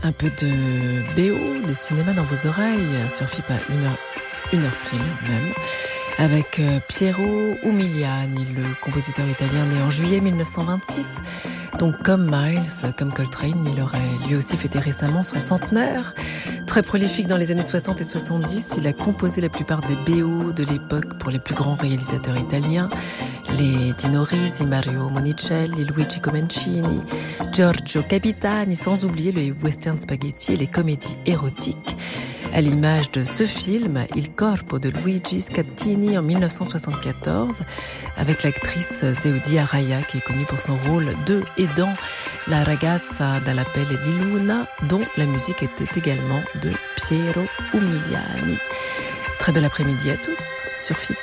Un peu de BO, de cinéma dans vos oreilles, sur FIP à une heure pile même, avec Piero Umiliani, le compositeur italien né en juillet 1926. Donc comme Miles, comme Coltrane, il aurait lui aussi fêté récemment son centenaire. Très prolifique dans les années 60 et 70, il a composé la plupart des BO de l'époque pour les plus grands réalisateurs italiens, les Dino Risi, Mario Monicelli, Luigi Comencini, Giorgio Capitani, sans oublier les western spaghetti et les comédies érotiques. À l'image de ce film, Il Corpo de Luigi Scattini en 1974, avec l'actrice Zéoudi Araya, qui est connue pour son rôle de et dans La ragazza dalla pelle di luna, dont la musique était également de Piero Umiliani. Très bel après-midi à tous sur FIP.